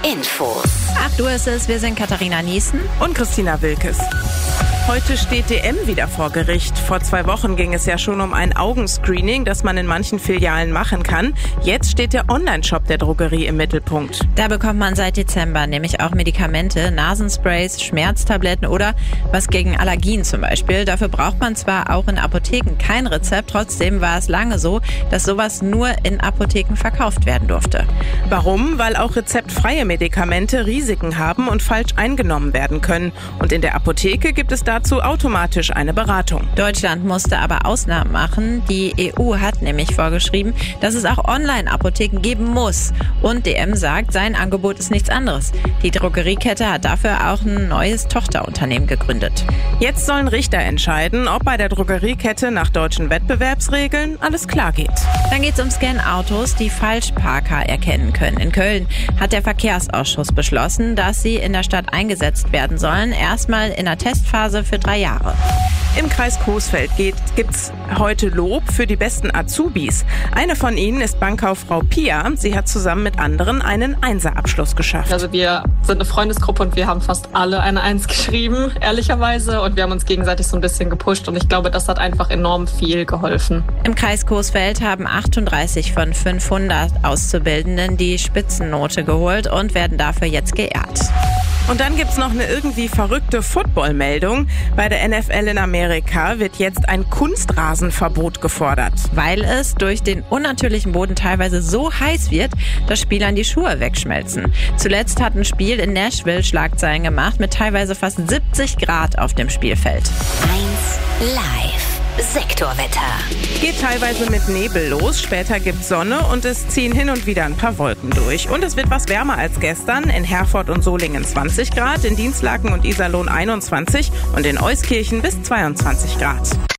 Infos. 8 Uhr ist es, wir sind Katharina Niesen und Christina Wilkes. Heute steht DM wieder vor Gericht. Vor 2 Wochen ging es ja schon um ein Augenscreening, das man in manchen Filialen machen kann. Jetzt steht der Online-Shop der Drogerie im Mittelpunkt. Da bekommt man seit Dezember nämlich auch Medikamente, Nasensprays, Schmerztabletten oder was gegen Allergien zum Beispiel. Dafür braucht man zwar auch in Apotheken kein Rezept, trotzdem war es lange so, dass sowas nur in Apotheken verkauft werden durfte. Warum? Weil auch rezeptfreie Medikamente Risiken haben und falsch eingenommen werden können. Und in der Apotheke gibt es dazu automatisch eine Beratung. Deutschland musste aber Ausnahmen machen. Die EU hat nämlich vorgeschrieben, dass es auch Online-Apotheken geben muss. Und DM sagt, sein Angebot ist nichts anderes. Die Drogeriekette hat dafür auch ein neues Tochterunternehmen gegründet. Jetzt sollen Richter entscheiden, ob bei der Drogeriekette nach deutschen Wettbewerbsregeln alles klar geht. Dann geht es um Scan-Autos, die Falschparker erkennen können. In Köln hat der Verkehrsausschuss beschlossen, dass sie in der Stadt eingesetzt werden sollen. Erstmal in der Testphase für 3 Jahre. Im Kreis Coesfeld gibt's heute Lob für die besten Azubis. Eine von ihnen ist Bankkauffrau Pia. Sie hat zusammen mit anderen einen 1er-Abschluss geschafft. Also wir sind eine Freundesgruppe und wir haben fast alle eine 1 geschrieben, ehrlicherweise. Und wir haben uns gegenseitig so ein bisschen gepusht und ich glaube, das hat einfach enorm viel geholfen. Im Kreis Coesfeld haben 38 von 500 Auszubildenden die Spitzennote geholt und werden dafür jetzt geehrt. Und dann gibt's noch eine irgendwie verrückte Football-Meldung. Bei der NFL in Amerika wird jetzt ein Kunstrasenverbot gefordert. Weil es durch den unnatürlichen Boden teilweise so heiß wird, dass Spielern die Schuhe wegschmelzen. Zuletzt hat ein Spiel in Nashville Schlagzeilen gemacht mit teilweise fast 70 Grad auf dem Spielfeld. 1 Live. Sektorwetter. Geht teilweise mit Nebel los, später gibt's Sonne und es ziehen hin und wieder ein paar Wolken durch. Und es wird was wärmer als gestern, in Herford und Solingen 20 Grad, in Dinslaken und Iserlohn 21 und in Euskirchen bis 22 Grad.